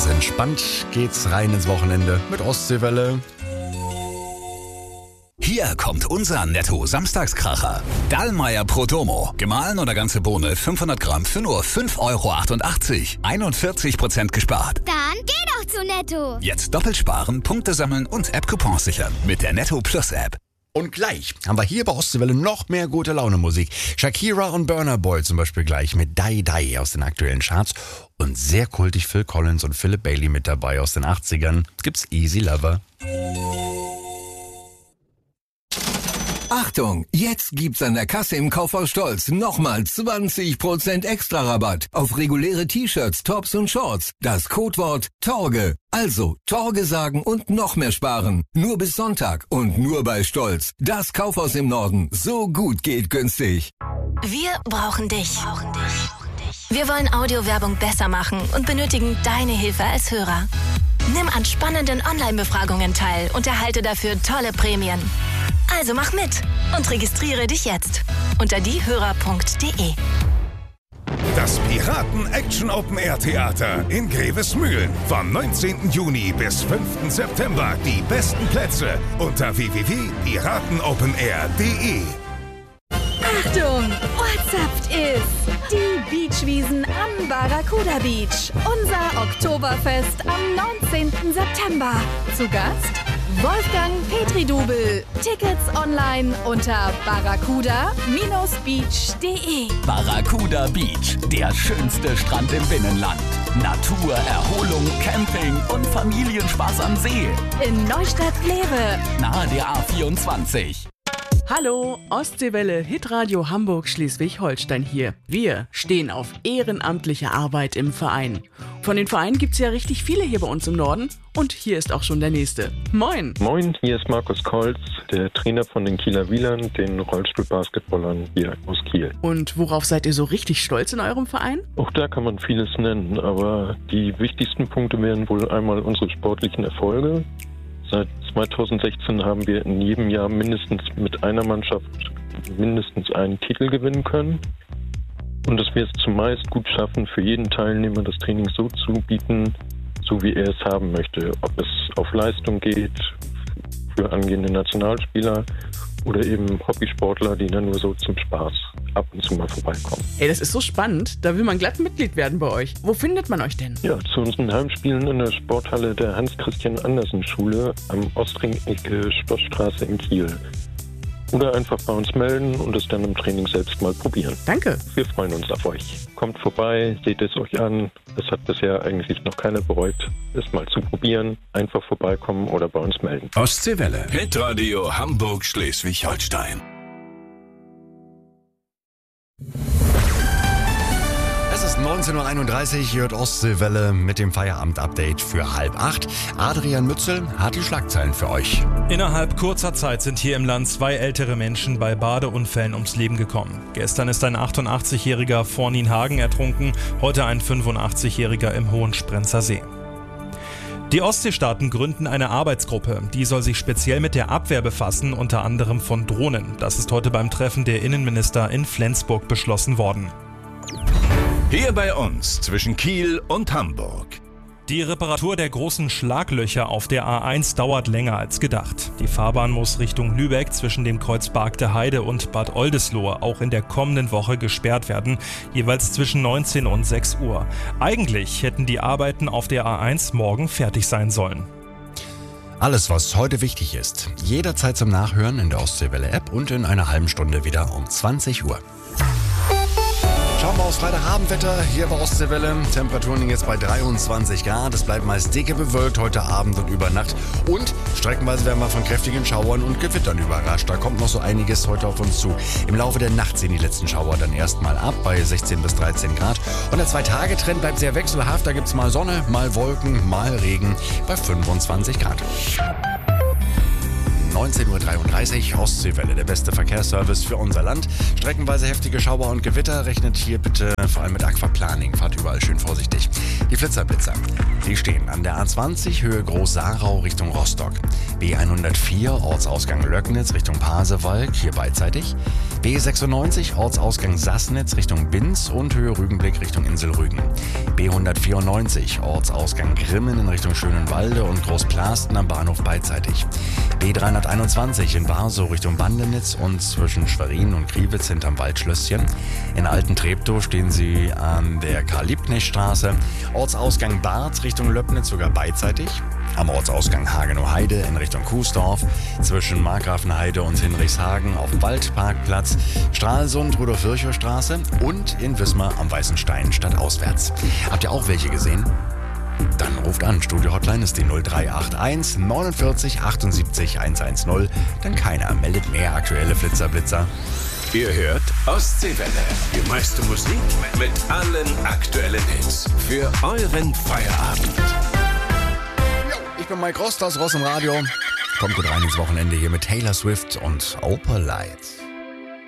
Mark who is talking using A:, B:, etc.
A: Ganz entspannt geht's rein ins Wochenende mit Ostseewelle.
B: Hier kommt unser Netto-Samstagskracher. Dallmayr Prodomo. Gemahlen oder ganze Bohne 500 Gramm für nur 5,88 €. 41% gespart.
C: Dann geh doch zu Netto.
B: Jetzt doppelt sparen, Punkte sammeln und App-Coupons sichern mit der Netto Plus App.
A: Und gleich haben wir hier bei Ostseewelle noch mehr gute Laune Musik. Shakira und Burna Boy zum Beispiel gleich mit Die Die aus den aktuellen Charts. Und sehr kultig Phil Collins und Philip Bailey mit dabei aus den 80ern. Gibt's Easy Lover.
D: Achtung, jetzt gibt's an der Kasse im Kaufhaus Stolz nochmal 20% extra Rabatt auf reguläre T-Shirts, Tops und Shorts. Das Codewort Torge. Also Torge sagen und noch mehr sparen. Nur bis Sonntag und nur bei Stolz. Das Kaufhaus im Norden. So gut geht günstig.
E: Wir brauchen dich. Wir wollen Audiowerbung besser machen und benötigen deine Hilfe als Hörer. Nimm an spannenden Online-Befragungen teil und erhalte dafür tolle Prämien. Also mach mit und registriere dich jetzt unter diehörer.de.
F: Das Piraten-Action-Open-Air-Theater in Grevesmühlen. Vom 19. Juni bis 5. September. Die besten Plätze unter www.piratenopenair.de.
G: Achtung, Ortsaft ist die Beachwiesen am Barracuda Beach. Unser Oktoberfest am 19. September. Zu Gast Wolfgang Petri-Dubel. Tickets online unter barracuda-beach.de.
B: Barracuda Beach, der schönste Strand im Binnenland. Natur, Erholung, Camping und Familienspaß am See.
G: In Neustadt-Glewe.
B: Nahe der A24.
H: Hallo, Ostseewelle, Hitradio Hamburg Schleswig-Holstein hier. Wir stehen auf ehrenamtliche Arbeit im Verein. Von den Vereinen gibt's ja richtig viele hier bei uns im Norden und hier ist auch schon der nächste. Moin!
I: Moin, hier ist Markus Kolz, der Trainer von den Kieler Wielern, den Rollstuhlbasketballern hier aus Kiel.
H: Und worauf seid ihr so richtig stolz in eurem Verein?
I: Auch da kann man vieles nennen, aber die wichtigsten Punkte wären wohl einmal unsere sportlichen Erfolge. Seit 2016 haben wir in jedem Jahr mindestens mit einer Mannschaft mindestens einen Titel gewinnen können. Und dass wir es zumeist gut schaffen, für jeden Teilnehmer das Training so zu bieten, so wie er es haben möchte. Ob es auf Leistung geht, für angehende Nationalspieler oder eben Hobbysportler, die dann nur so zum Spaß ab und zu mal vorbeikommen.
H: Ey, das ist so spannend. Da will man glatt Mitglied werden bei euch. Wo findet man euch denn?
I: Ja, zu unseren Heimspielen in der Sporthalle der Hans-Christian-Andersen-Schule am Ostring-Ecke Schlossstraße in Kiel. Oder einfach bei uns melden und es dann im Training selbst mal probieren.
H: Danke.
I: Wir freuen uns auf euch. Kommt vorbei, seht es euch an. Es hat bisher eigentlich noch keiner bereut, es mal zu probieren. Einfach vorbeikommen oder bei uns melden.
A: Ostseewelle.
B: Hitradio Hamburg Schleswig-Holstein.
A: Es ist 19:31 Uhr, hört Ostseewelle mit dem Feierabend-Update für 7:30. Adrian Mützel hat die Schlagzeilen für euch.
J: Innerhalb kurzer Zeit sind hier im Land 2 ältere Menschen bei Badeunfällen ums Leben gekommen. Gestern ist ein 88-Jähriger vor Nienhagen ertrunken, heute ein 85-Jähriger im Hohensprenzer See. Die Ostseestaaten gründen eine Arbeitsgruppe, die soll sich speziell mit der Abwehr befassen, unter anderem von Drohnen. Das ist heute beim Treffen der Innenminister in Flensburg beschlossen worden.
B: Hier bei uns zwischen Kiel und Hamburg.
J: Die Reparatur der großen Schlaglöcher auf der A1 dauert länger als gedacht. Die Fahrbahn muss Richtung Lübeck zwischen dem Kreuz Bargte Heide und Bad Oldesloe auch in der kommenden Woche gesperrt werden, jeweils zwischen 19 und 6 Uhr. Eigentlich hätten die Arbeiten auf der A1 morgen fertig sein sollen.
A: Alles, was heute wichtig ist, jederzeit zum Nachhören in der Ostseewelle-App und in einer halben Stunde wieder um 20 Uhr. Schauen wir aufs Freitagabendwetter hier bei Ostseewelle. Temperaturen liegen jetzt bei 23 Grad. Es bleibt meist dicke bewölkt heute Abend und über Nacht. Und streckenweise werden wir von kräftigen Schauern und Gewittern überrascht. Da kommt noch so einiges heute auf uns zu. Im Laufe der Nacht ziehen die letzten Schauer dann erstmal ab bei 16 bis 13 Grad. Und der 2-Tage-Trend bleibt sehr wechselhaft. Da gibt es mal Sonne, mal Wolken, mal Regen bei 25 Grad. 19:33 Uhr, Ostseewelle, der beste Verkehrsservice für unser Land. Streckenweise heftige Schauer und Gewitter. Rechnet hier bitte vor allem mit Aquaplaning. Fahrt überall schön vorsichtig. Die Blitzerblitzer. Die stehen an der A20 Höhe Groß-Sarau Richtung Rostock. B104 Ortsausgang Löcknitz Richtung Pasewalk, hier beidseitig. B96 Ortsausgang Sassnitz Richtung Binz und Höhe Rügenblick Richtung Insel Rügen. B194 Ortsausgang Grimmen in Richtung Schönenwalde und Großplasten am Bahnhof beidseitig. B321 in Barsow Richtung Bandenitz und zwischen Schwerin und Kriwitz hinterm Waldschlösschen. In Alten-Treptow stehen sie an der Karl-Liebknecht-Straße. Ortsausgang Barth Richtung Löppnitz sogar beidseitig. Am Ortsausgang Hagenow-Heide in Richtung Kuesdorf, zwischen Markgrafenheide und Hinrichshagen auf dem Waldparkplatz, Stralsund, Rudolf-Virchow-Straße und in Wismar am Weißen Stein stadtauswärts. Habt ihr auch welche gesehen? Dann ruft an. Studio-Hotline ist die 0381 49 78 110. Denn keiner meldet mehr aktuelle Flitzer-Blitzer.
K: Ihr hört Ostseewelle. Die meiste Musik mit allen aktuellen Hits. Für euren Feierabend.
A: Ich bin Mike Rost, das Ross im Radio. Kommt gut rein ins Wochenende hier mit Taylor Swift und Opal Lights.